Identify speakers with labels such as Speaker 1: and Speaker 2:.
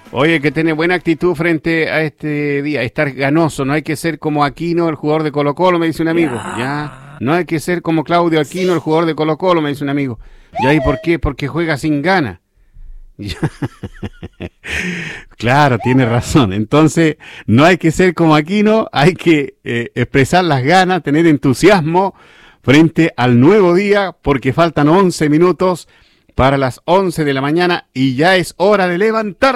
Speaker 1: Oye, que tiene buena actitud frente a este día, estar ganoso, no hay que ser como Aquino, el jugador de Colo-Colo, me dice un amigo, ya,
Speaker 2: Ya.
Speaker 1: no hay que ser como Claudio Aquino, el jugador de Colo-Colo, me dice un amigo, ya, ¿y por qué? Porque juega sin gana. Ya, claro, tiene razón, entonces no hay que ser como Aquino, hay que expresar las ganas, tener entusiasmo frente al nuevo día, porque faltan 11 minutos para las 11 de la mañana y ya es hora de levantar